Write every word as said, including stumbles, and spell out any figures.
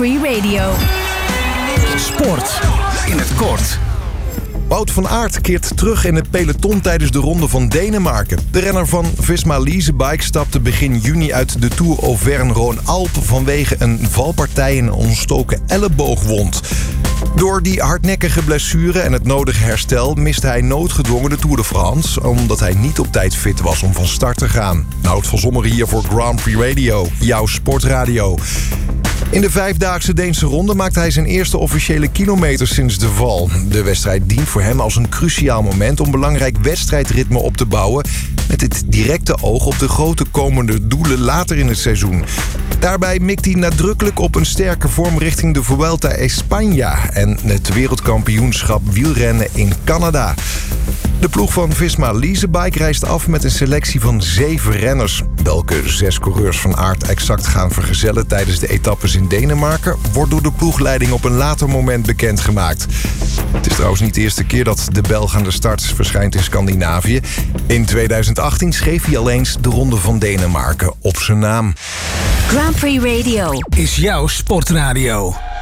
Prix Radio. Sport in het kort. Wout van Aert keert terug in het peloton tijdens de Ronde van Denemarken. De renner van Visma Leasebike stapte begin juni uit de Tour Auvergne-Rhône-Alpes vanwege een valpartij en een ontstoken elleboogwond. Door die hardnekkige blessure en het nodige herstel miste hij noodgedwongen de Tour de France, omdat hij niet op tijd fit was om van start te gaan. Nout van Zommeren hier voor Grand Prix Radio, jouw sportradio. In de vijfdaagse Deense ronde maakte hij zijn eerste officiële kilometer sinds de val. De wedstrijd dient voor hem als een cruciaal moment om belangrijk wedstrijdritme op te bouwen, met het directe oog op de grote komende doelen later in het seizoen. Daarbij mikt hij nadrukkelijk op een sterke vorm richting de Vuelta a España en het wereldkampioenschap wielrennen in Canada. De ploeg van Visma Leasebike reist af met een selectie van zeven renners. Welke zes coureurs van Aert exact gaan vergezellen tijdens de etappes in Denemarken wordt door de ploegleiding op een later moment bekendgemaakt. Het is trouwens niet de eerste keer dat de Belg aan de start verschijnt in Scandinavië. In tweeduizend achttien schreef hij al eens de Ronde van Denemarken op zijn naam. Grand Prix Radio Is jouw sportradio.